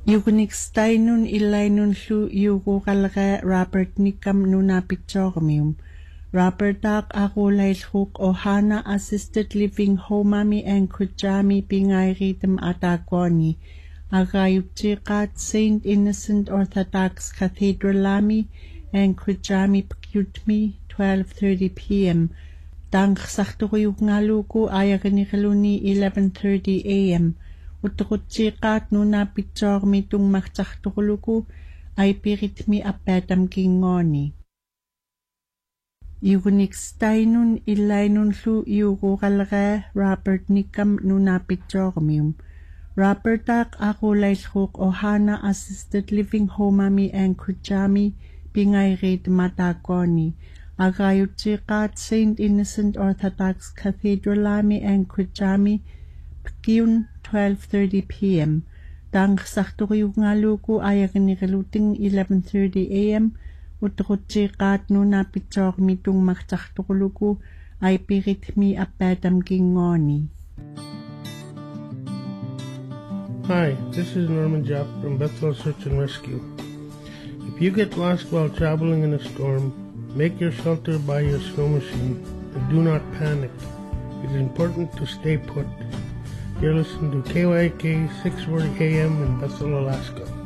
Yugunixtainun ilainun lu yugukalga Robert Nikam nunapitsormium. Robertak akulailhuk Ohana Assisted Living Homami and Kujami Pingairitem Atagoni. Agayuptikat Saint Innocent Orthodox Cathedralami and Kujami Pkyutmi 12:30 p.m. Dank Sakturuyuk Ngaluku Ayaganikaluni 11:30 a.m. Utukutikat nunapitsormi tung Maksakturuluku ay piritmi apetam kingoni. Yugunixtainun ilainun lu yugukalga Robert Nikam nunapitsormium. Robertak akulailhuk Ohana Assisted Living Homami and Kujami Pingairit Matagoni. Agayutikat Saint Innocent Orthodox Cathedralami and Kujami Pkyun 12:30 p.m. Dank Sakturuyuk Ngaluku Ayaganigaluting 11:30 a.m. Utukutikat nunapitsormi tung Maksakturuluku ay piritmi apetam kingoni. Hi, this is Norman Japp from Bethel Search and Rescue. If you get lost while traveling in a storm, make your shelter by your snow machine and do not panic. It is important to stay put. You're listening to KYK 640 AM in Bethel, Alaska.